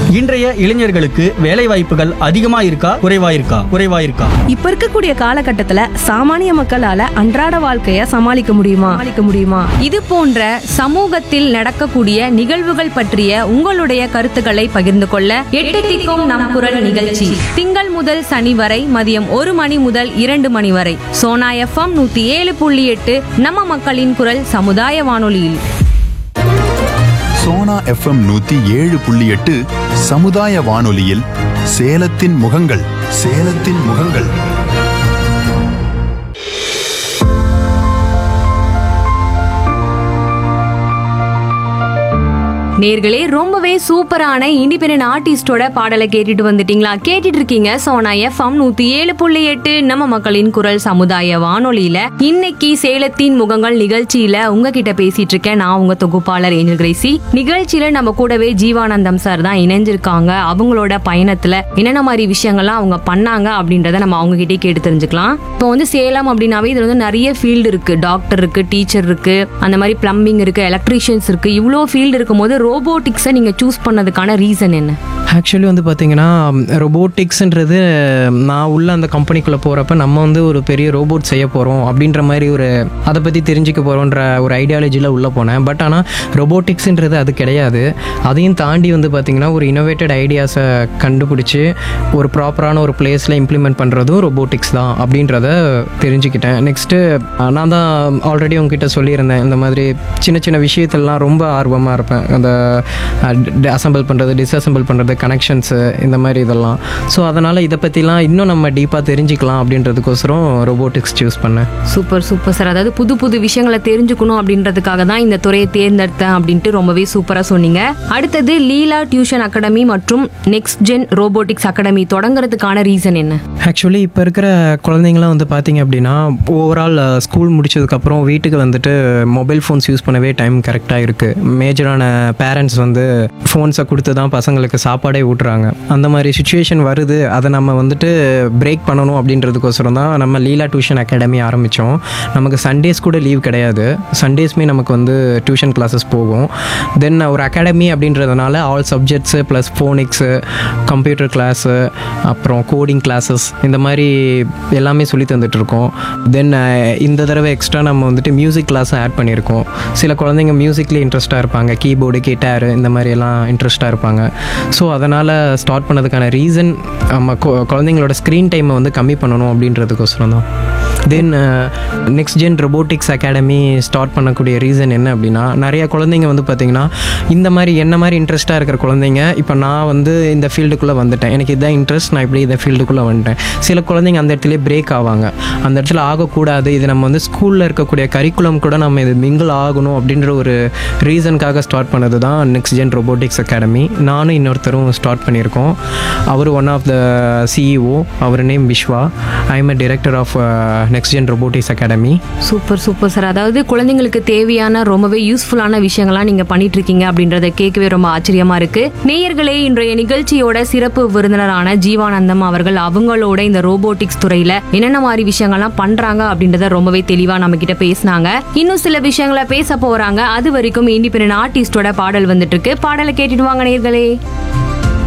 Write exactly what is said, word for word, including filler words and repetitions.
இன்றைய இளைஞர்களுக்கு வேலை வாய்ப்புகள் அதிகமா இருக்கா குறைவா இருக்கா குறைவா இருக்கா இப்ப இருக்கக்கூடிய காலகட்டத்துல சாமானிய மக்களால அன்றாட வாழ்க்கைய சமாளிக்க முடியுமா சமாளிக்க முடியுமா இது போன்ற சமூகத்தில் நடக்கக்கூடிய நிகழ்வுகள் பற்றிய உங்களுடைய கருத்துக்களை பகிர்ந்து கொள்ள எட்டு திக்கும் நம் குரல் நிகழ்ச்சி திங்கள் முதல் சனி வரை மதியம் ஒரு மணி முதல் இரண்டு மணி வரை சோனா எஃப்எம் நூத்தி ஏழு புள்ளி எட்டு நம்ம மக்களின் குரல் சமுதாய வானொலியில். சோனா எஃப்எம் நூத்தி ஏழு புள்ளி எட்டு சமுதாய வானொலியில் சேலத்தின் முகங்கள் சேலத்தின் முகங்கள். நேர்களே, ரொம்பவே சூப்பரான இண்டிபெண்டன்ட் ஆர்டிஸ்டோட பாடலை கேட்டுட்டு வந்துட்டீங்களா? கேட்டுட்டு இருக்கீங்க சோனா எஃப்எம் நூத்தி ஏழு புள்ளி எட்டு நம்ம மக்களின் குரல் சமுதாய வானொலியில. இன்னைக்கு சேலத்தின் முகங்கள் நிகழ்ச்சியில உங்ககிட்ட பேசிட்டு இருக்கேன் நான், உங்க தொகுப்பாளர் ஏஞ்சல் கிரேசி. நிகழ்ச்சியில நம்ம கூடவே ஜீவானந்தம் சார் தான் இணைஞ்சிருக்காங்க. அவங்களோட பயணத்துல என்னென்ன மாதிரி விஷயங்கள்லாம் அவங்க பண்ணாங்க அப்படின்றத நம்ம அவங்க கிட்டே கேட்டு தெரிஞ்சுக்கலாம். இப்போ வந்து சேலம் அப்படின்னாவே இதுல வந்து நிறைய ஃபீல்டு இருக்கு. டாக்டர் இருக்கு, டீச்சர் இருக்கு, அந்த மாதிரி பிளம்பிங் இருக்கு, எலக்ட்ரீஷியன்ஸ் இருக்கு. இவ்வளோ ஃபீல்டு இருக்கும் போது ரோபோட்டிக்ஸை நீங்கள் சூஸ் பண்ணதுக்கான ரீசன் என்ன? ஆக்சுவலி வந்து பார்த்தீங்கன்னா ரோபோட்டிக்ஸ்ன்றது நான் உள்ள அந்த கம்பெனிக்குள்ளே போகிறப்ப நம்ம வந்து ஒரு பெரிய ரோபோட் செய்ய போகிறோம் அப்படின்ற மாதிரி ஒரு அதை பற்றி தெரிஞ்சுக்க போகிறோன்ற ஒரு ஐடியாலஜியில் உள்ளே போனேன். பட் ஆனால் ரோபோட்டிக்ஸ்ன்றது அது கிடையாது. அதையும் தாண்டி வந்து பார்த்திங்கன்னா ஒரு இனோவேட்டட் ஐடியாஸை கண்டுபிடிச்சி ஒரு ப்ராப்பரான ஒரு பிளேஸில் இம்ப்ளிமெண்ட் பண்ணுறதும் ரோபோட்டிக்ஸ் தான் அப்படின்றத தெரிஞ்சுக்கிட்டேன். நெக்ஸ்ட்டு நான் தான் ஆல்ரெடி உங்ககிட்ட சொல்லியிருந்தேன், இந்த மாதிரி சின்ன சின்ன விஷயத்திலலாம் ரொம்ப ஆர்வமாக இருப்பேன். அந்த அசம்பிள் பண்ணுறது, டிஸ்அசம்பிள் பண்ணுறது, கனெக்ஷன்ஸு, இந்த மாதிரி இதெல்லாம். ஸோ அதனால் இதை பற்றிலாம் இன்னும் நம்ம டீப்பாக தெரிஞ்சுக்கலாம் அப்படின்றதுக்கோசரம் ரோபோட்டிக்ஸ் சூஸ் பண்ணேன். Super super sir. அதாவது புது புது விஷயங்களை தெரிஞ்சுக்கணும் அப்படின்றதுக்காக தான் இந்த துறையை தேர்ந்தெடுத்தேன் அப்படின்ட்டு ரொம்பவே சூப்பராக சொன்னீங்க. அடுத்தது லீலா டியூஷன் அகாடமி மற்றும் next gen robotics academy தொடங்குறதுக்கான reason என்ன? ஆக்சுவலி இப்போ இருக்கிற குழந்தைங்களாம் வந்து பார்த்தீங்க அப்படின்னா ஓவரால் ஸ்கூல் முடிச்சதுக்கப்புறம் வீட்டுக்கு வந்துட்டு மொபைல் ஃபோன்ஸ் யூஸ் பண்ணவே டைம் கரெக்டாக இருக்குது. மேஜரான பேரண்ட்ஸ் வந்து ஃபோன்ஸை கொடுத்து தான் பசங்களுக்கு சாப்பாடே ஊட்டுறாங்க. அந்த மாதிரி சுச்சுவேஷன் வருது. அதை நம்ம வந்துட்டு பிரேக் பண்ணணும் அப்படின்றதுக்கோசரம் தான் நம்ம லீலா டியூஷன் அகாடமி ஆரம்பித்தோம். நமக்கு சண்டேஸ் கூட லீவ் கிடையாது. சண்டேஸ்மே நமக்கு வந்து டியூஷன் கிளாஸஸ் போகும். தென் ஒரு அகாடமி அப்படின்றதுனால all subjects plus phonics, computer class, அப்புறம் கோடிங் கிளாஸஸ், இந்த மாதிரி எல்லாமே சொல்லி தந்துட்டுருக்கோம். தென் இந்த தடவை எக்ஸ்ட்ரா நம்ம வந்துட்டு மியூசிக் கிளாஸும் ஆட் பண்ணியிருக்கோம். சில குழந்தைங்க மியூசிக்லேயே இன்ட்ரெஸ்ட்டாக இருப்பாங்க, கீபோர்டு, கிட்டாரு, இந்த மாதிரி எல்லாம் இன்ட்ரெஸ்ட்டாக இருப்பாங்க. ஸோ அதனால் ஸ்டார்ட் பண்ணதுக்கான ரீசன் நம்ம குழந்தைங்களோட ஸ்க்ரீன் டைமை வந்து கம்மி பண்ணணும் அப்படின்றதுக்கோசரம் தான். Then next gen robotics academy start பண்ணக்கூடிய ரீசன் என்ன அப்படின்னா, நிறைய குழந்தைங்க வந்து பார்த்திங்கன்னா இந்த மாதிரி என்ன மாதிரி இன்ட்ரெஸ்ட்டாக இருக்கிற குழந்தைங்க இப்போ நான் வந்து இந்த ஃபீல்டுக்குள்ளே வந்துட்டேன், எனக்கு இதுதான் இன்ட்ரெஸ்ட், நான் இப்படி இந்த ஃபீல்டுக்குள்ளே வந்துட்டேன். சில குழந்தைங்க அந்த இடத்துல பிரேக் ஆவாங்க. அந்த இடத்துல ஆகக்கூடாது, இது நம்ம வந்து ஸ்கூலில் இருக்கக்கூடிய கரிக்குலம் கூட நம்ம இது மிங்கிள் ஆகணும் அப்படின்ற ஒரு ரீசனுக்காக ஸ்டார்ட் பண்ணது தான் நெக்ஸ்ட் ஜென் ரோபோட்டிக்ஸ் அகாடமி. நானும் இன்னொருத்தரும் ஸ்டார்ட் பண்ணியிருக்கோம். அவர் one of the CEO, our name Vishwa. I am a director of next gen robotics academy. Super super sir. அதாவது குழந்தைங்களுக்கு தேவையான ரொம்பவே யூஸ்ஃபுல்லான விஷயங்கள்லாம் நீங்க பண்ணிட்டு இருக்கீங்க அப்படின்றத கேட்கவே ரொம்ப ஆச்சரியமா இருக்கு. நேயர்களே, இன்றைய நிகழ்ச்சியோட சிறப்பு விருந்தினரான ஜீவானந்தம் அவர்கள் அவங்களோட இந்த ரோபோட்டிக்ஸ் துறையில என்னென்ன மாதிரி விஷயங்கள்லாம் பண்றாங்க அப்படின்றத ரொம்பவே தெளிவா நம்ம கிட்ட பேசினாங்க. இன்னும் சில விஷயங்களை பேச போறாங்க. அது வரைக்கும் இண்டிபெண்டன்ட் ஆர்டிஸ்டோட பாடல் வந்துட்டு இருக்கு. பாடலை கேட்டுட்டு வாங்க நேயர்களே.